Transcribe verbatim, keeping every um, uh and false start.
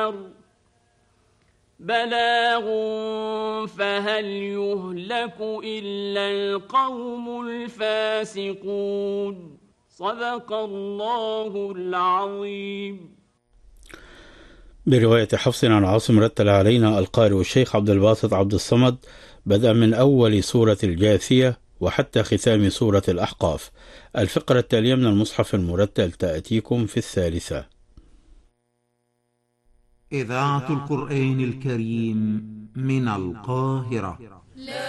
بشر بلاغ فهل يهلك إلا القوم الفاسقون. صدق الله العظيم. برواية حفص عن عاصم رتل علينا القارئ الشيخ عبد الباسط عبد الصمد بدءا من أول سورة الجاثية وحتى ختام سورة الأحقاف. الفقرة التالية من المصحف المرتل تأتيكم في الثالثة. إذاعة القرآن الكريم من القاهرة.